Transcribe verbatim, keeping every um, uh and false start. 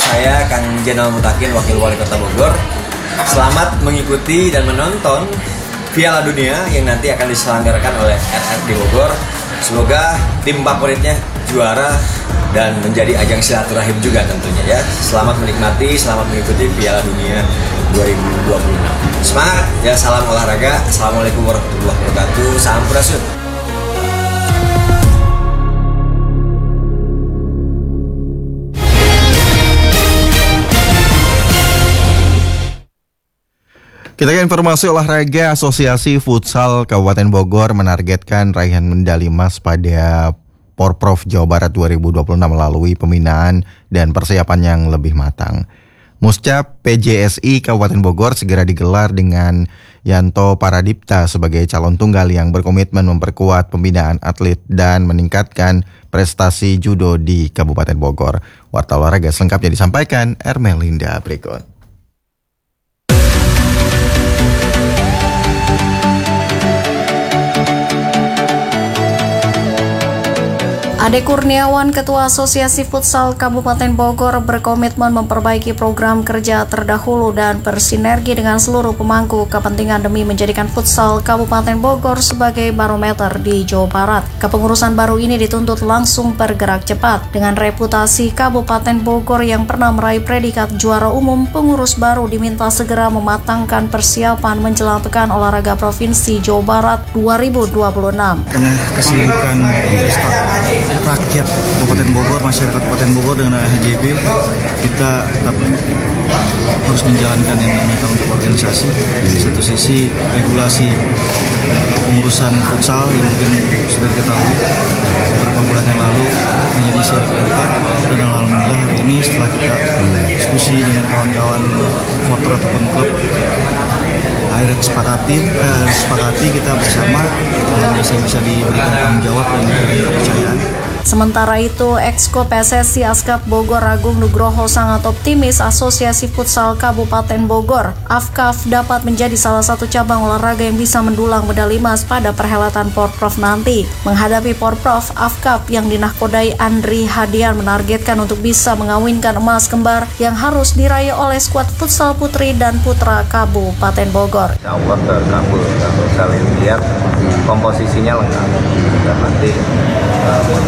saya Kang Jenal Mutakin, Wakil Wali Kota Bogor. Selamat mengikuti dan menonton Piala Dunia yang nanti akan diselenggarakan oleh R R di Bogor. Semoga tim favoritnya juara dan menjadi ajang silaturahim juga tentunya ya. Selamat menikmati, selamat mengikuti Piala Dunia dua ribu dua puluh enam. Semangat ya, salam olahraga. Assalamualaikum warahmatullahi wabarakatuh. Sampurasun. Kita ke informasi olahraga. Asosiasi Futsal Kabupaten Bogor menargetkan raihan medali emas pada Porprov Jawa Barat dua ribu dua puluh enam melalui pembinaan dan persiapan yang lebih matang. Muscap P J S I Kabupaten Bogor segera digelar dengan Yanto Paradipta sebagai calon tunggal yang berkomitmen memperkuat pembinaan atlet dan meningkatkan prestasi judo di Kabupaten Bogor. Warta olahraga selengkapnya disampaikan Ermelinda berikut. Ade Kurniawan, Ketua Asosiasi Futsal Kabupaten Bogor, berkomitmen memperbaiki program kerja terdahulu dan bersinergi dengan seluruh pemangku kepentingan demi menjadikan futsal Kabupaten Bogor sebagai barometer di Jawa Barat. Kepengurusan baru ini dituntut langsung bergerak cepat. Dengan reputasi Kabupaten Bogor yang pernah meraih predikat juara umum, pengurus baru diminta segera mematangkan persiapan menjelang Pekan Olahraga Provinsi Jawa Barat dua ribu dua puluh enam. Tengah kesibukan rakyat Kabupaten Bogor, masyarakat Kabupaten Bogor dengan H J B, kita tetap harus menjalankan yang namanya tanggung jawab organisasi. Di satu sisi regulasi pengurusan futsal yang mungkin sudah diketahui beberapa bulan yang lalu menjadi isu rakyat, dan alhamdulillah hari ini setelah kita diskusi dengan kawan-kawan supporter ataupun klub, akhirnya kesepakati, eh, sepakati kita bersama dan bisa bisa diberikan tanggung jawab dan diberikan kepercayaan. Sementara itu, Exco P S S I Askap Bogor Agung Nugroho sangat optimis Asosiasi Futsal Kabupaten Bogor A F K A F dapat menjadi salah satu cabang olahraga yang bisa mendulang medali emas pada perhelatan Porprov nanti. Menghadapi Porprov, A F K A F yang dinahkodai Andri Hadian menargetkan untuk bisa mengawinkan emas kembar yang harus diraih oleh skuad futsal putri dan putra Kabupaten Bogor. Insya Allah terkabul. Kalau kalian lihat komposisinya lengkap dan nanti uh,